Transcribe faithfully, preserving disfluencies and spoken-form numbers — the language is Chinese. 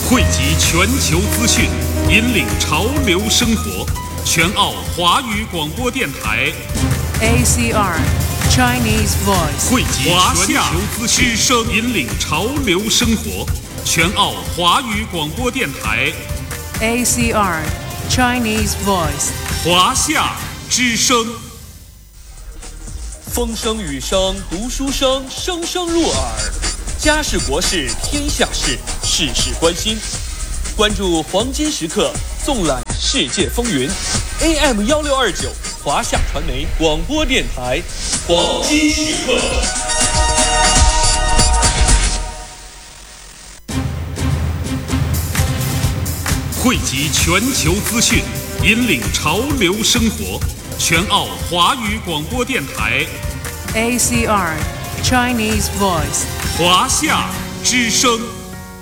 汇集全球资讯，引领潮流生活。全澳华语广播电台 A C R Chinese Voice 汇集全球资讯，之声引领潮流生活。全澳华语广播电台 A C R Chinese Voice 华夏之声。 风声雨声读书声，声声入耳。家事国事天下事，事事关心。关注黄金时刻，纵览世界风云。A M 幺六二九华夏传媒广播电台，黄金时刻。 汇集全球资讯，引领潮流生活。全澳华语广播电台 A C R Chinese Voice 华夏之声。